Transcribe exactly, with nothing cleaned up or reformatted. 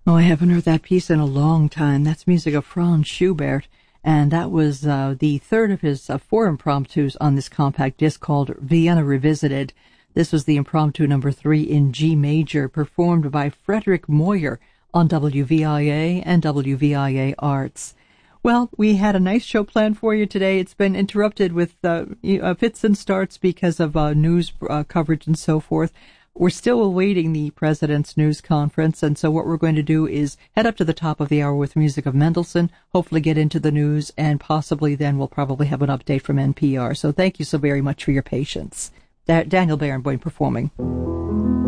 Oh, I haven't heard that piece in a long time. That's music of Franz Schubert, and that was uh, the third of his uh, four impromptus on this compact disc called Vienna Revisited. This was the impromptu number three in G major, performed by Frederick Moyer on W V I A and W V I A Arts. Well, we had a nice show planned for you today. It's been interrupted with uh, uh, fits and starts because of uh, news uh, coverage and so forth. We're still awaiting the president's news conference, and so what we're going to do is head up to the top of the hour with music of Mendelssohn, hopefully get into the news, and possibly then we'll probably have an update from N P R. So thank you so very much for your patience. Da- Daniel Barenboim performing.